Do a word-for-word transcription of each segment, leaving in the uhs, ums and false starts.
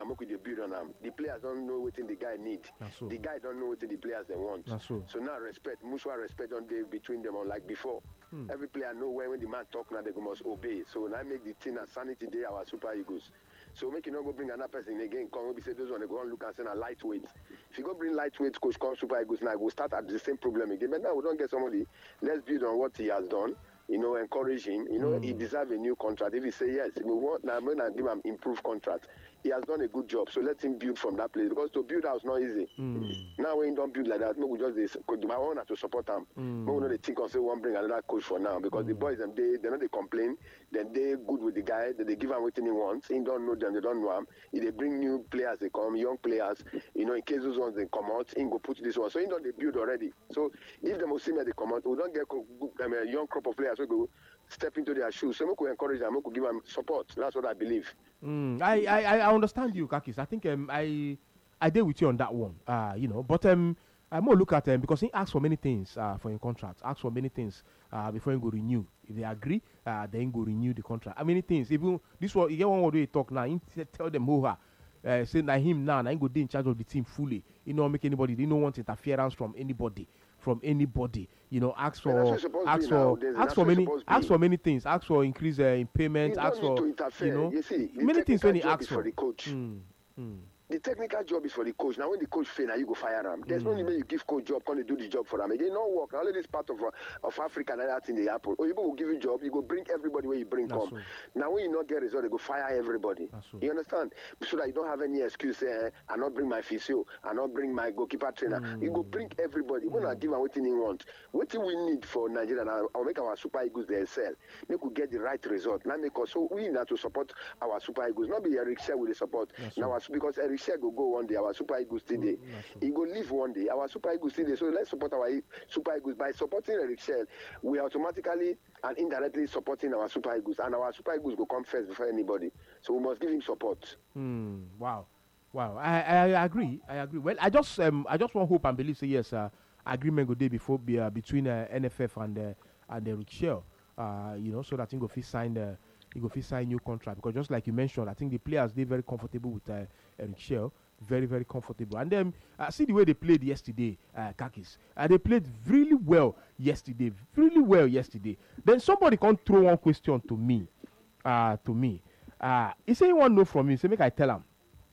make we dey build on them. The players don't know what the guy need. So. The guy don't know what the players they want. So. so now respect, mutual respect on day between them, unlike before. Hmm. Every player know when, when the man talk now they must obey. So now make the thing a sanity day our Super Eagles. So make you not go bring another person again. Come we say those one they go and look and say a lightweight. If you go bring lightweight coach come Super Eagles now, we'll start at the same problem again. But now we don't get somebody. Let's build on what he has done. You know, encourage him. You know, mm. he deserves a new contract. If he say yes, we want now. I'm gonna give him improved contract. He has done a good job, so let him build from that place. Because to build house not easy. Mm. Now when you don't build like that, no, we just this. My owner to support them. Mm. No, we know they think and say one bring another coach for now because mm. the boys them they they know they complain. Then they good with the guy. Then they give him what he wants. He don't know them. They don't know him. If they bring new players, they come young players. You know, in case those ones they come out, he go put this one. So he don't they build already. So if the Muslim they come out, we don't get um, a young crop of players. We go step into their shoes. So we could encourage them, we could give them support. That's what I believe. Mm, I, I, I understand you, Kakis. I think um, I I did with you on that one. Uh, you know, but um, I'm more look at them um, because he asked for many things uh, for your contract. Asked for many things uh, before he go renew. If they agree, uh, then go renew the contract. How many things? Even this one, you get one word we talk now. He tell them who are. Uh, say na him now, na him go dey in charge of the team fully. You know, make anybody. They don't want interference from anybody. From anybody, you know, ask for, ask for, ask for many, ask for many things. Ask for increase uh, in payment. Ask for, you know, you see, many things when he asks for. for the coach. Mm, mm. The technical job is for the coach. Now, when the coach fail, now you go fire him. There's mm. no need you give coach job, can do the job for them. It did not work. Now, all this part of uh, of Africa, and that's in the apple. Or you will give you job, you go bring everybody where you bring that's come. So. Now, when you not get result, they go fire everybody. So. You understand? So that you don't have any excuse. Uh, I not bring my physio, I not bring my goalkeeper trainer. Mm. You go bring everybody. Mm. We're not give them what they want. What we need for Nigeria now, I'll make our Super Eagles they excel. They could get the right result. Now, because so we need to support our Super Eagles. Not be Eric Shea with the support. Now, so. Because Eric Shea go go one day. Our Super Eagles today. Mm, he go live one day. Our Super Eagles today. So let's support our Super Eagles. By supporting Eric Shell, we automatically and indirectly supporting our Super Eagles. And our Super Eagles go come first before anybody. So we must give him support. Mm, wow. Wow. I, I, I agree. I agree. Well, I just um I just want hope and believe say yes, uh, agreement go day before be, uh, between uh, N F F and uh, and Eric Shell. Uh, you know, so that he go fit sign the he go fit sign new contract. Because just like you mentioned, I think the players they very comfortable with uh, Eric Shell. Very, very comfortable. And then, uh, see the way they played yesterday, uh, Kakis. Uh, they played really well yesterday. Really well yesterday. Then somebody can throw one question to me. Uh, to me. Uh, he say he want to know from me. Say, make I tell him.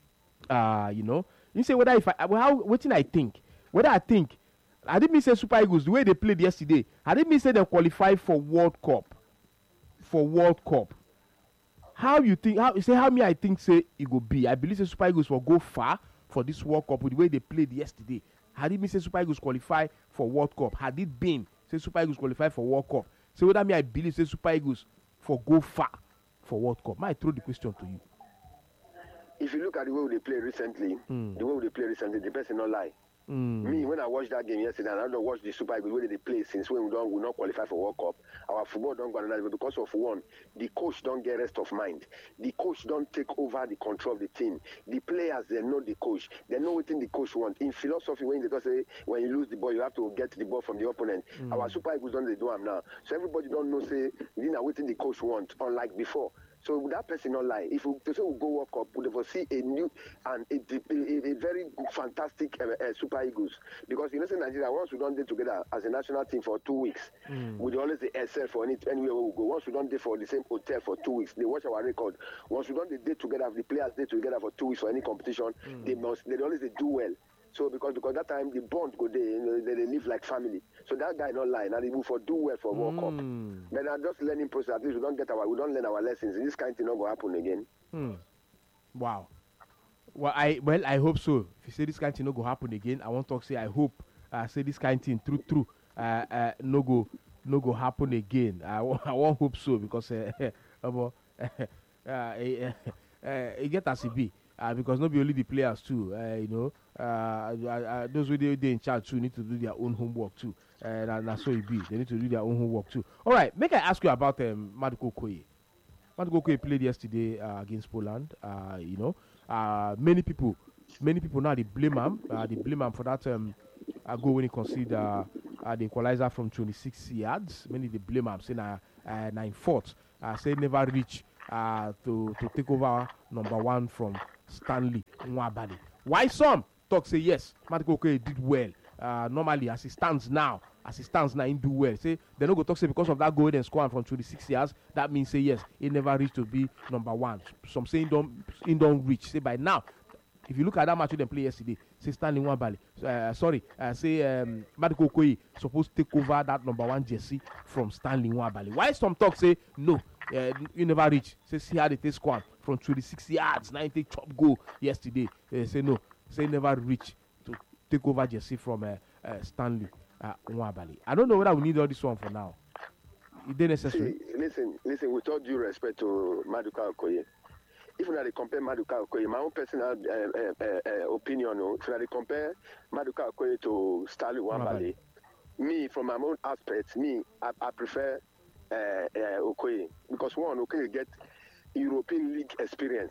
Uh, you know. He say, whether if I, well, how, what thing I think? Whether I think, I didn't mean say Super Eagles, the way they played yesterday, I didn't mean say they qualify for World Cup. For World Cup. How you think? How you say? How me? I think say it go be. I believe the Super Eagles will go far for this World Cup with the way they played yesterday. Had it been say Super Eagles qualify for World Cup, had it been say Super Eagles qualify for World Cup, so whether me I believe say Super Eagles for go far for World Cup. Might throw the question to you. If you look at the way they play recently, mm. the way they play recently, the person not lie. Mm. Me, when I watched that game yesterday, and I don't watch the Super Eagles, where they play since when we don't we not qualify for World Cup. Our football don't go another because of one, the coach don't get rest of mind. The coach don't take over the control of the team. The players they know the coach. They know what the coach want. In philosophy, when they just say when you lose the ball, you have to get the ball from the opponent. Mm. Our Super Eagles don't they do them now. So everybody don't know say you know what the coach want, unlike before. So that person not lie. If we, say we go World Cup, we will see a new and a, a, a very fantastic uh, uh, Super Eagles. Because you know, in Nigeria, once we don't do together as a national team for two weeks, mm. we always say excel for any anywhere we go. Once we don't do for the same hotel for two weeks, they watch our record. Once we don't do together, the players stay together for two weeks for any competition, mm. they must they always they do well. So because because that time the bond go there, you know, they, they live like family. So that guy not lying. Now they move for do well for World Cup. Mm. But now just learning process. At least we don't get our we don't learn our lessons. This kind of thing not gonna happen again. Mm. Wow. Well, I well I hope so. If you say this kind of thing not gonna happen again, I want to talk say I hope. Uh, say this kind of thing true true. Uh, uh, no go no go happen again. I want I want hope so because uh, uh, uh, uh, uh, uh, it get as it be. Uh, because not be only the players too, uh, you know, uh, uh, uh, those who they, they in charge too need to do their own homework too. Uh, and that's so it be. They need to do their own homework too. All right, make I ask you about um, Maduka Okoye. Maduka Okoye played yesterday uh, against Poland. Uh, you know, uh, many people, many people now they blame him. Uh, they blame him for that um, uh, goal when he conceded uh, uh, the equalizer from twenty-six yards. Many they blame him, saying uh, uh, nine fourth, uh, say never reach uh, to to take over number one from. Stanley Nwabali. Why some talk say yes, Maduka Okoye did well. Uh, normally, as it stands now, as it stands now, he do well. Say they no go talk say because of that goal and score from twenty-six years. That means say yes, he never reached to be number one. Some say he don't, he don't reach. Say by now, if you look at that match they play yesterday, say Stanley Nwabali, uh, sorry, uh, say um, Maduka Okoye supposed to take over that number one jersey from Stanley Nwabali. Why some talk say no, uh, you never reach. Say see how they take score from twenty-six yards, now he take chop goal yesterday. Uh, say no, say never reach to take over jersey from uh, uh, Stanley uh, Nwabali. I don't know whether we need all this one for now. Is it necessary? See, listen, listen. With all due respect to Maduka Okoye, if I compare Maduka Okoye, my own personal uh, uh, uh, opinion, no, if I compare Maduka Okoye to Stanley Nwabali, me from my own aspect, me, I, I prefer uh, uh, Okoye because one, Okoye get European League experience.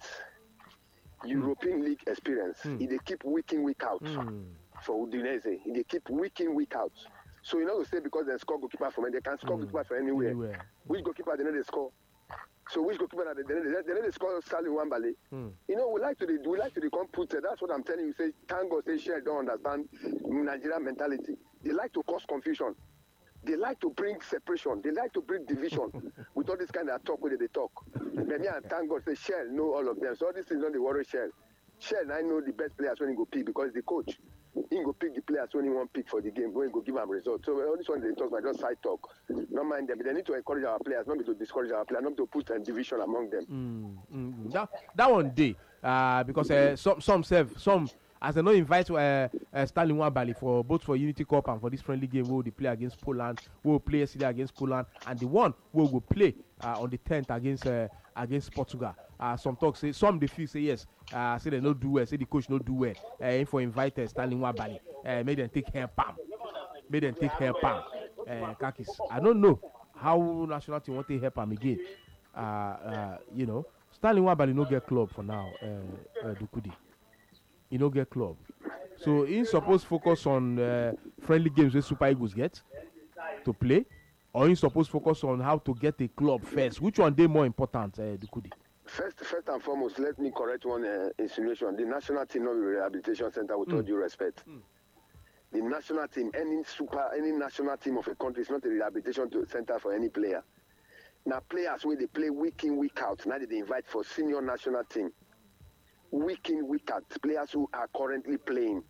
European mm. League experience. Mm. He they keep week in, week out mm. for Udinese. He they keep week in, week out. So you know to say because they score goalkeeper from they can score mm. goalkeeper from anywhere. anywhere. Which goalkeeper they know they score? So which goalkeeper they they, they, they know they score Stanley Nwabali. Mm. You know we like to we like to come put it. That's what I'm telling you. Say thank God say Shell don't understand Nigerian mentality. They like to cause confusion. They like to bring separation. They like to bring division with all this kind of talk where they talk. But me and thank God say Shell know all of them. So all these things don't they worry Shell. Shell I know the best players when he go pick because the coach. He go pick the players when he want pick for the game, when he go give them results. So all this one they talk about just side talk. Don't mind them. But they need to encourage our players, not to discourage our players, not to put a division among them. Mm, mm, that that one day, uh, because uh, some some serve some. As they no invite uh, uh, Stanley Nwabali for both for Unity Cup and for this friendly game, where they play against Poland, we will play yesterday against Poland, and the one we will play uh, on the tenth against uh, against Portugal. Uh, some talk say some they feel say yes, uh, say they no do well, say the coach no do well. Uh, if we invite uh, Stanley Nwabali, uh, make them take hair palm, make them take hair palm. Uh, Kakis, I don't know how national team want to help him again. Uh, uh, you know, Stanley Nwabali no get club for now. Uh, uh, Dukudi. He no get club, so he supposed focus on uh, friendly games where Super Eagles get to play, or he supposed focus on how to get a club first. Which one they more important, uh, Dukudi? First, first and foremost, let me correct one uh, insinuation. The national team, not the rehabilitation center, with mm. all due respect. Mm. The national team, any super, any national team of a country is not a rehabilitation center for any player. Now, players where they play week in, week out, now they invite for senior national team. Week in, week out, players who are currently playing.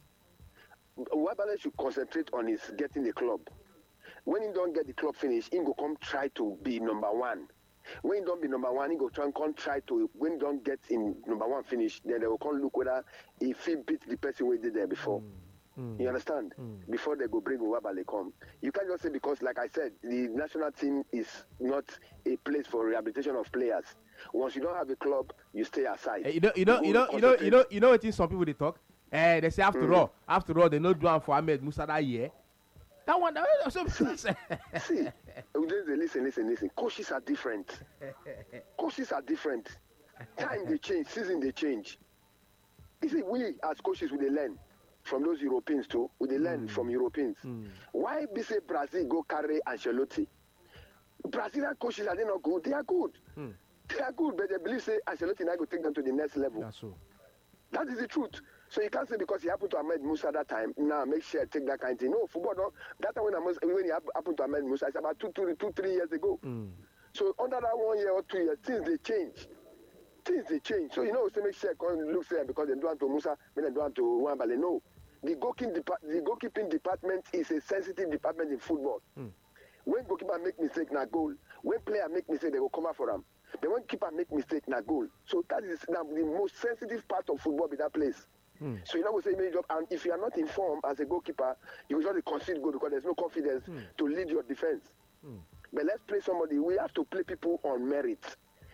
Nwabali should concentrate on his getting the club. When he don't get the club finished, he go come try to be number one. When he don't be number one, he go try and come try to. When he don't get in number one finish, then they will come look whether if he beat the person who did there before. Mm. Mm. You understand? Mm. Before they go bring Nwabali come. You can't just say because, like I said, the national team is not a place for rehabilitation of players. Once you don't have a club, you stay aside. Hey, you know, you know, you know, you know, you know, you know what is some people they talk. Eh, they say after mm-hmm. all, after all, they no do one for Ahmed Musa that year. That one, that one see, see, listen, listen, listen. Coaches are different. Coaches are different. Time they change, season they change. You see, we as coaches we they learn from those Europeans too. We they learn mm. from Europeans. Mm. Why be say Brazil go carry Ancelotti? Brazilian coaches are they not good? They are good. Mm. They are good, but they believe say Ancelotti now go take them to the next level. That's so. That is the truth. So you can't say because he happened to Ahmed Musa that time, now make sure take that kind of thing. No, football don't. That time when, Amos, when he happened to Ahmed Musa, it's about two, two, two, three years ago. Mm. So under that one year or two years, things they change. Things they change. So you know, so make sure look there because they do want to Musa, when they do want to Nwabali. No, the goalkeeping, the goalkeeping department is a sensitive department in football. Mm. When goalkeeper make mistake, na goal. When player make mistake, they will come out for them. But when keeper make mistake, na goal. So that is now the most sensitive part of football be that place. Mm. So you know we say many job, and if you are not informed as a goalkeeper, you will just concede goal because there's no confidence mm. to lead your defense. Mm. But let's play somebody. We have to play people on merit.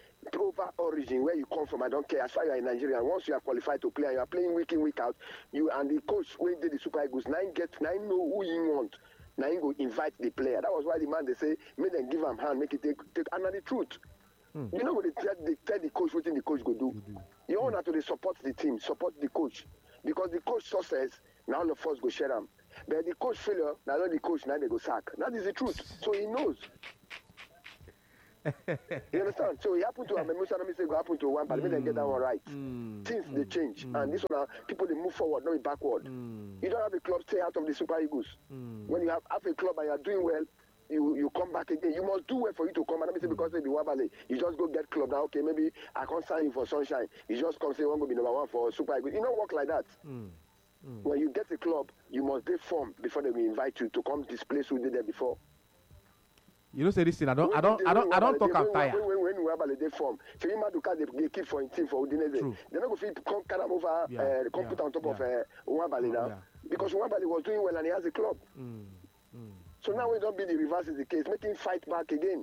Over origin, where you come from, I don't care. As far as you are in Nigeria, once you are qualified to play, and you are playing week in, week out, you and the coach when did the Super Eagles, nine get nine know who you want. Now you go invite the player. That was why the man they say, make them give him hand, make it take take another truth. Mm. You know what they tell, they tell the coach what the coach go do. Mm-hmm. You want mm. to support the team, support the coach. Because the coach success, now all of us go share them. But the coach failure, now the coach now they go sack. That is the truth. So he knows. You understand? So it happened to an emotional mistake, it happened to one, but mm. let them get that one right. Mm. Things mm. they change, mm. and this one, uh, people they move forward, not backward. Mm. You don't have a club stay out of the Super Eagles. Mm. When you have, have a club and you are doing well, you you come back again. You must do well for you to come. And let me say, mm. because they be Wabale, you just go get club now. Okay, maybe I can't sign you for Sunshine. You just come say, "I'm going to be number one for Super Eagles." You don't work like that. Mm. Mm. When you get a club, you must be formed before they will invite you to come displace who did there before. You know, say this thing. I don't, I don't, I don't, I don't talk about tire. When when we have a day form, so you might do they keep for a team for Udinese. They're not going to come carry over, yeah, uh, come yeah, put on top yeah. of uh, Nwabali now, yeah. because Nwabali was doing well and he has a club. Mm, mm, so mm. now we don't be the reverse is the case. Make him fight back again.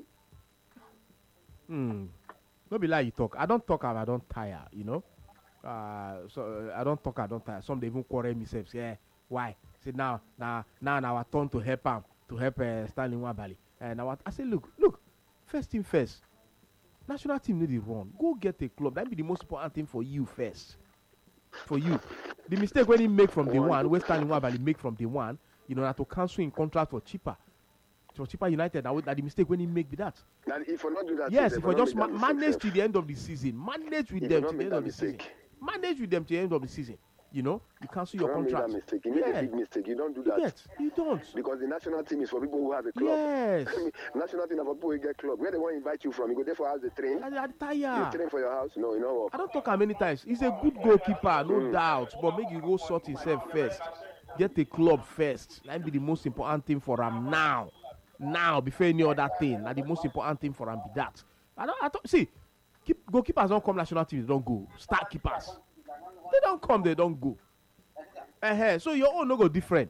Hmm. No be like you talk. I don't talk. I don't tire. You know. Uh, so uh, I don't talk. I don't tire. Some they even quarrel themselves. Yeah. Why? Say now, now, now, now, our turn to help him to help uh, Stanley Nwabali. And I, I say, look, look, first thing first. National team need to run. Go get a club. That be the most important thing for you first. For you. The mistake when he make from the one, West Stanley Nwabali make from the one, you know, to cancel in contract for cheaper. For cheaper United, that, that the mistake when he make be that. And if we not do that, yes, if we just ma- manage to the end of the season, manage with them to the end of the season. Manage with them to the end of the season. You know, you cancel your contract. That mistake. You yeah. make a big mistake. You don't do that. You, get, you don't. Because the national team is for people who have a club. Yes. National team is for people who get club. Where they want to invite you from, you go there for house, they train. I, I tire. You train for your house. No, you know what? I don't talk how many times. He's a good goalkeeper, no mm. doubt. But make you go sort himself first. Get a club first. That be the most important thing for him now. Now, before any other thing. That the most important thing for him be that. I don't. I don't see. Keep, goalkeepers don't come national teams. Don't go. Start keepers. They don't come. They don't go. Uh-huh. So your own no go different.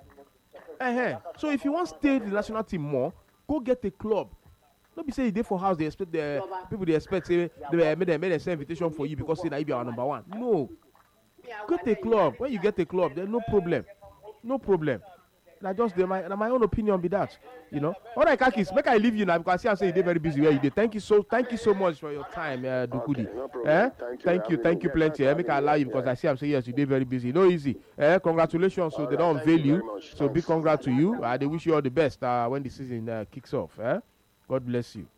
Uh-huh. So if you want to stay the national team more, go get a club. Don't be saying they for house they expect the people they expect say they made them made a invitation for you because say that you be our number one. No. Get a club. When you get a club, there's no problem. No problem. I just my my own opinion be that. You know. All right, Kakis, make I leave you now because I see I say you're very busy where you did. Thank you so thank you so much for your time, uh, Dukudi. Okay, no problem. Eh? Thank you, thank you, thank you plenty. Yeah, make I allow you because yeah. I see I'm saying yes, you did very busy. No easy. Eh? Congratulations. So all they right, don't unveil you. you. So Thanks. Big congrats to you. Uh, they wish you all the best uh, when the season uh, kicks off. Eh? God bless you.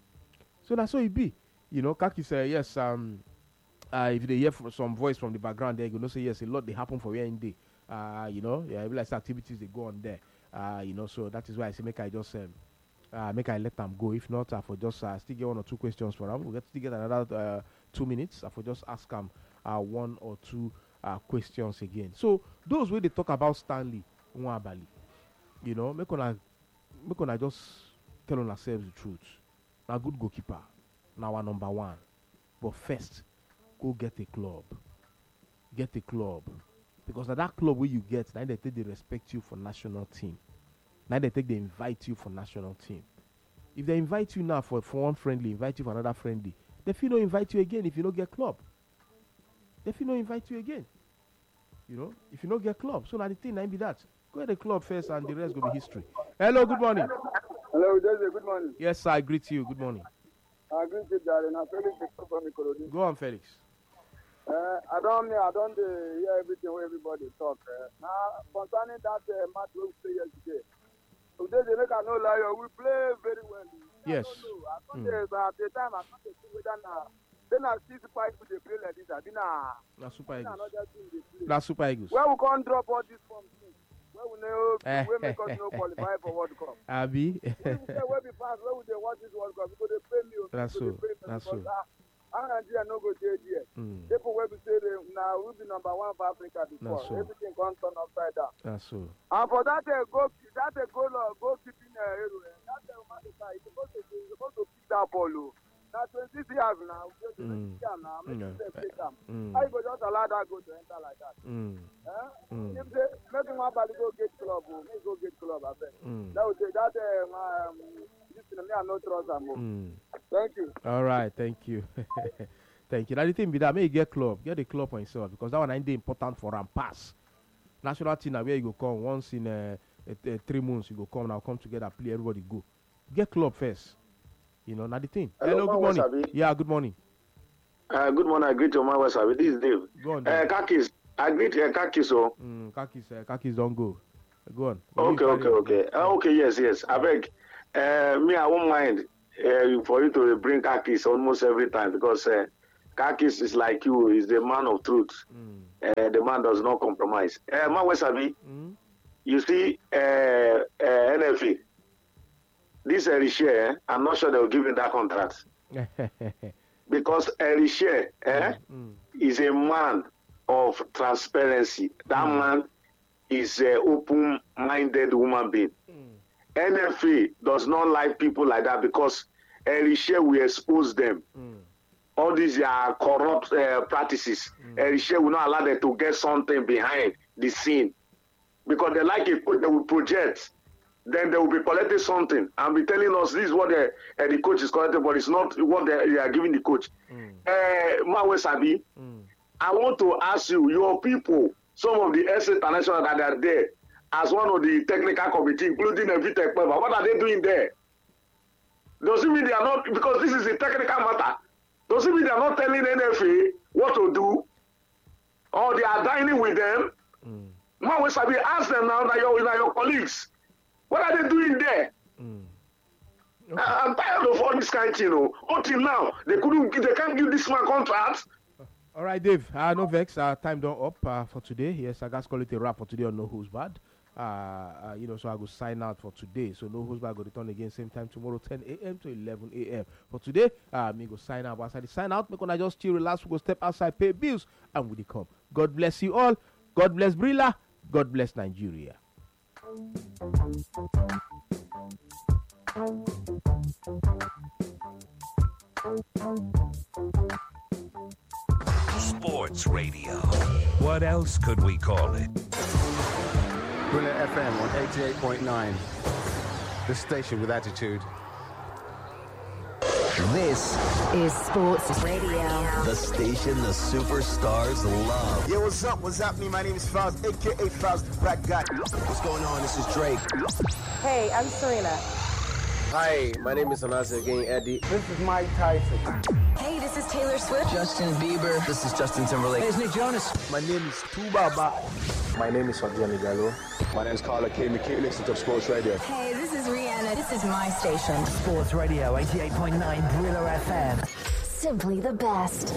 So that's how it be. You know, Kaki said yes. Um, uh, if they hear from some voice from the background, they're gonna say yes. A lot they happen for where in day. Uh, you know, yeah, like activities they go on there. Uh, you know, so that is why I say make I just um, uh, make I let them go. If not, I for just uh, still get one or two questions for them. We'll get still get another uh, two minutes. I for just ask them uh, one or two uh, questions again. So those way they talk about Stanley Nwabali, you know, make on make on just tell on ourselves the truth. Now good goalkeeper, now our number one. But first, go get a club. Get a club. Because now that club where you get, now they take they respect you for national team. Now they take they invite you for national team. If they invite you now for, for one friendly, invite you for another friendly, they feel no invite you again if you don't get club. They feel no invite you again. You know, if you don't get club. So now the thing might be that. Go at the club first and the rest will be history. Hello, good morning. Hello, Jose, good morning. Yes, I greet you. Good morning. I greet you, darling. I'm Felix from Ikorodu. Go on, Felix. Uh, I don't I don't uh, hear everything where everybody talk. Uh, now, concerning that uh, match we played yesterday, today they make a no lie. We play very well. Yes. I don't know. I thought mm. uh, at the time I thought they whether now then I see Super Eagles they play like this. I didn't. That's Super Eagles. That's That's Super Eagles. Where we can't drop all this from things. Where we know we make us no qualify for World Cup. Abi. Where we pass, where we they watch this World Cup because they pay me. That's so. That's so. And Nigeria no go there there. Mm. People will be saying now we'll be number one for Africa before. So. Everything comes turn upside down. That's so. And for that uh, goal, that uh, goal, uh, goalkeeping uh, hero, that uh, Matica, he's supposed to he's supposed to pick that ball. Now twenty-six years now, just mm. years now, make mm. them pick them. Mm. How you go just allow that goal to enter like that? Mm. Eh? Mm. If they make one body go get club, oh, make go get club, I bet. Mm. That would say that uh, um, this is me I no trust them. Mm. Thank you. All right, thank you. Thank you. Now the thing be that may you get club, get the club for yourself because that one ain't important for and pass. National team now where you go come once in uh, uh, uh, three months you go come now come together play everybody go. Get club first. You know, now the thing. Hello, Hello good morning. Wasabi. Yeah, good morning. Uh, good morning. I greet you, my Wasabi. This is Dave. Go on. Uh, Kakis. I greet uh, Kakis. So. Mm, Kakis, uh, Kakis don't go. Go on. Okay, okay, okay. Uh, okay, yes, yes. I beg. Uh, me, I won't mind. uh, for you to bring Kakis almost every time because uh, Kakis is like you, is the man of truth. Mm. Uh, the man does not compromise. Uh, Man Wesabi, mm. you see, uh, uh, N F A, this Erishe, I'm not sure they will give him that contract. Because Erishe eh, mm. is a man of transparency. That mm. man is an open-minded human being. Mm. N F A does not like people like that because Erishe will expose them. Mm. All these are corrupt uh, practices. Mm. Erishe will not allow them to get something behind the scene because they like it. They will project. Then they will be collecting something and be telling us this is what the, uh, the coach is collecting, but it's not what they, they are giving the coach. Mm. Uh, Man Wesabi, mm. I want to ask you, your people, some of the S International that are there, as one of the technical committee, including Evitech, what are they doing there? Does it mean they are not, because this is a technical matter, does it mean they are not telling N F A what to do? Or they are dining with them? Mm. Man Wesabi, ask them now, now your, now your colleagues. What are they doing there? Mm. Okay. I'm tired of all this kind of thing, you know. Until now, they couldn't, they can't give this man contracts. All right, Dave. Uh, no vex. Uh, time done up uh, for today. Yes, I guess call it a wrap for today on No Who's Bad. Uh, uh, you know, so I go sign out for today. So No Who's Bad go return again same time tomorrow, ten a.m. to eleven a.m. For today, uh, me go sign out. Once I sign out, me gonna just chill, relax, we go step outside, pay bills, and we come. God bless you all. God bless Brilla. God bless Nigeria. Sports radio. What else could we call it? Brilliant F M on eighty-eight point nine. The station with attitude. This is Sports Radio. The station the superstars love. Yo, what's up? What's happening? My name is Faust, a k a. Faust the Black Guy. What's going on? This is Drake. Hey, I'm Serena. Hi, my name is Anazi again, Eddie. This is Mike Tyson. Hey, this is Taylor Swift. Justin Bieber. This is Justin Timberlake. Hey, it's Nick Jonas. My name is Tubaba. My name is Fabian Gallo. My name is Carla K. McKee. Listen to Sports Radio. Hey, this is Rihanna. This is my station. Sports Radio, eighty-eight point nine Brillo F M. Simply the best.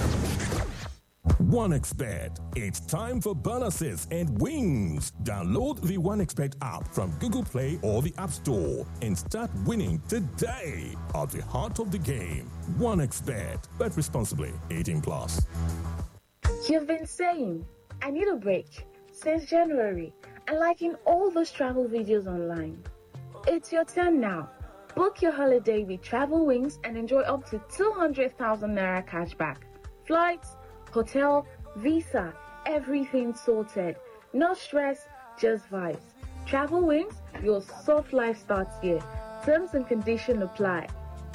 OneXBet. It's time for bonuses and wins. Download the OneXBet app from Google Play or the App Store and start winning today. At the heart of the game, OneXBet. Bet responsibly. eighteen plus. You've been saying, I need a break since January and liking all those travel videos online. It's your turn now. Book your holiday with Travel Wings and enjoy up to two hundred thousand naira cashback. Flights, hotel, visa, everything sorted. No stress, just vibes. Travel Wings, your soft life starts here. Terms and conditions apply.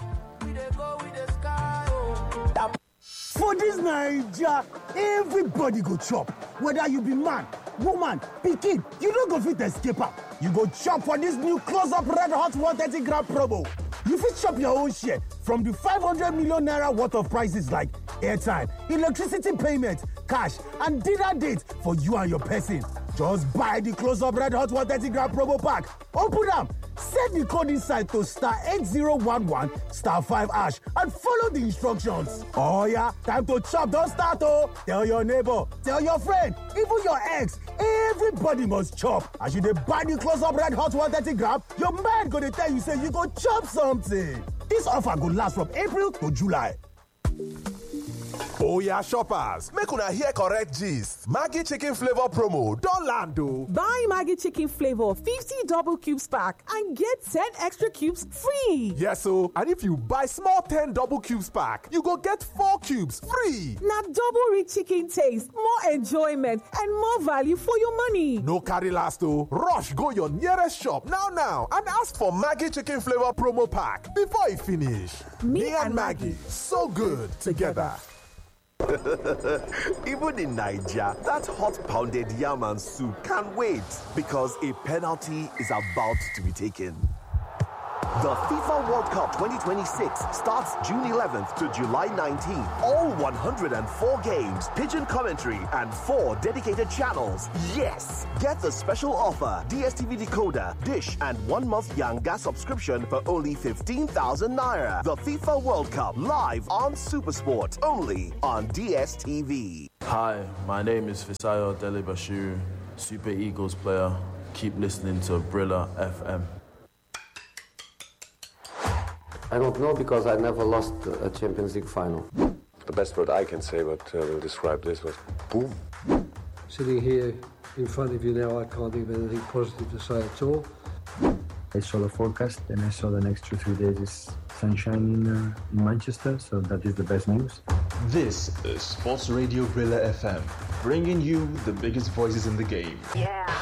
For this Naija, everybody go chop. Whether you be man, woman, pikin, you no go fit escape am. You go chop for this new close-up red hot one thirty gram promo. You fit chop your own share from the five hundred million naira worth of prices like airtime, electricity payment, cash, and dinner date for you and your person. Just buy the close-up red hot one thirty gram promo pack. Open them. Set the code inside to star eight zero one one star five hash and follow the instructions. Oh yeah, time to chop, don't start oh. Tell your neighbor, tell your friend, even your ex, everybody must chop. As you dey buy the close-up red hot one thirty gram, your mind gonna tell you say you go chop something. This offer go last from April to July. Oh yeah, shoppers, make una hear correct gist. Maggi chicken flavor promo don land o. Buy Maggi chicken flavor fifty double cubes pack and get ten extra cubes free. Yes o, and if you buy small ten double cubes pack, you go get four cubes free. Na double rich chicken taste, more enjoyment and more value for your money. No carry last o. Rush go your nearest shop now now and ask for Maggi chicken flavor promo pack before e finish. Me, Me and Maggi, so good together. Even in Nigeria, that hot pounded yam and soup can't wait because a penalty is about to be taken. The FIFA World Cup twenty twenty-six starts June eleventh to July nineteenth. All one hundred four games, pigeon commentary, and four dedicated channels. Yes! Get the special offer, D S T V decoder, dish, and one month Yanga subscription for only fifteen thousand naira. The FIFA World Cup live on SuperSport, only on D S T V. Hi, my name is Fisayo Dele Bashir, Super Eagles player. Keep listening to Brilla F M. I don't know because I never lost a Champions League final. The best word I can say, but uh, will describe this was boom. Sitting here in front of you now, I can't think of anything positive to say at all. I saw the forecast and I saw the next two, three days is sunshine in, uh, in Manchester, so that is the best news. This is Sports Radio Brilla F M, bringing you the biggest voices in the game. Yeah.